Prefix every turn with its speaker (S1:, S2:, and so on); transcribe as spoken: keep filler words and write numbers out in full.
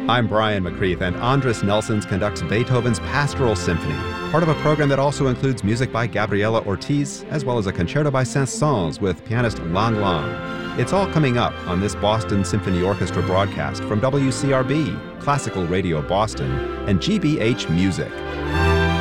S1: I'm Brian McCreath, and Andres Nelsons conducts Beethoven's Pastoral Symphony, part of a program that also includes music by Gabriela Ortiz, as well as a concerto by Saint-Saëns with pianist Lang Lang. It's all coming up on this Boston Symphony Orchestra broadcast from W C R B, Classical Radio Boston, and G B H Music.